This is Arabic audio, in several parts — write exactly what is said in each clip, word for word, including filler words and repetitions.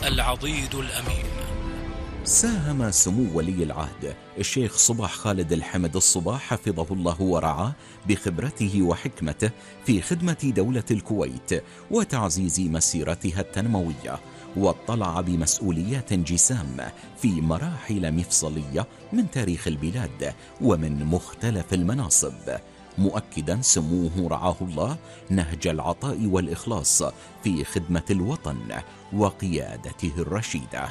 العضيد الأمين. ساهم سمو ولي العهد الشيخ صباح خالد الحمد الصباح حفظه الله ورعاه بخبرته وحكمته في خدمة دولة الكويت وتعزيز مسيرتها التنموية، واطلع بمسؤوليات جسام في مراحل مفصلية من تاريخ البلاد ومن مختلف المناصب، مؤكدا سموه رعاه الله نهج العطاء والإخلاص في خدمة الوطن وقيادته الرشيدة.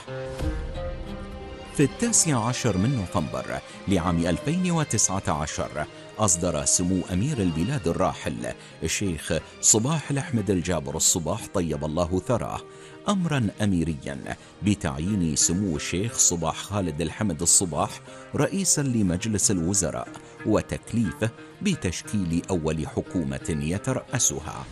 في التاسع عشر من نوفمبر لعام ألفين وتسعة عشر أصدر سمو أمير البلاد الراحل الشيخ صباح الأحمد الجابر الصباح طيب الله ثراه أمرا أميريا بتعيين سمو الشيخ صباح خالد الحمد الصباح رئيسا لمجلس الوزراء وتكليفه بتشكيل أول حكومة يترأسها.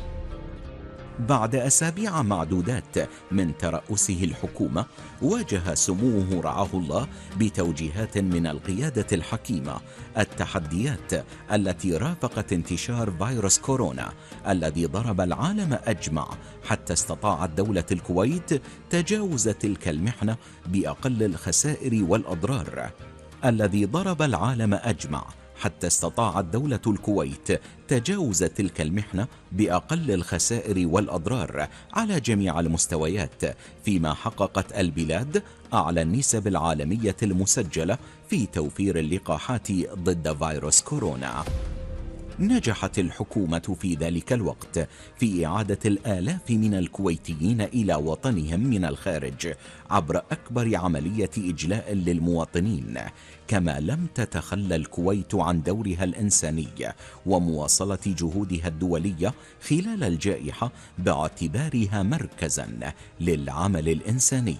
بعد أسابيع معدودات من ترأسه الحكومة، واجه سموه رعاه الله بتوجيهات من القيادة الحكيمة التحديات التي رافقت انتشار فيروس كورونا الذي ضرب العالم أجمع، حتى استطاعت دولة الكويت تجاوز تلك المحنة بأقل الخسائر والأضرار الذي ضرب العالم أجمع حتى استطاعت دولة الكويت تجاوز تلك المحنة بأقل الخسائر والأضرار على جميع المستويات، فيما حققت البلاد أعلى النسب العالمية المسجلة في توفير اللقاحات ضد فيروس كورونا. نجحت الحكومة في ذلك الوقت في إعادة الآلاف من الكويتيين إلى وطنهم من الخارج عبر أكبر عملية إجلاء للمواطنين، كما لم تتخلى الكويت عن دورها الإنساني ومواصلة جهودها الدولية خلال الجائحة باعتبارها مركزا للعمل الإنساني.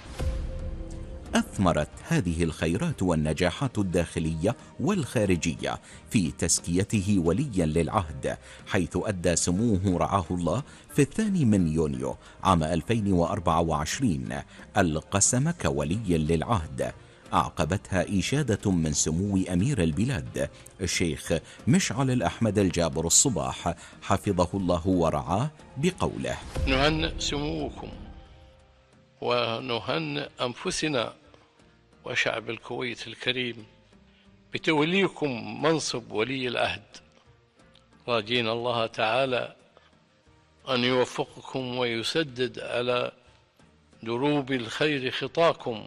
أثمرت هذه الخيرات والنجاحات الداخلية والخارجية في تزكيته وليا للعهد، حيث أدى سموه رعاه الله في الثاني من يونيو عام ألفين وأربعة وعشرين القسم كولي للعهد، أعقبتها إشادة من سمو أمير البلاد الشيخ مشعل الأحمد الجابر الصباح حفظه الله ورعاه بقوله: نهنئ سموكم ونهنئ أنفسنا وشعب الكويت الكريم بتوليكم منصب ولي العهد، راجين الله تعالى أن يوفقكم ويسدد على دروب الخير خطاكم